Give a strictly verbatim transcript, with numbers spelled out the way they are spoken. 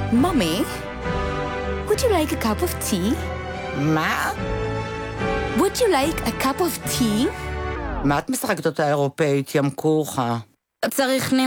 Mommy, would you like a cup of tea? מה? Would you like a cup of tea? מה את משחקת אותה אירופאית, ים כורחה? צריך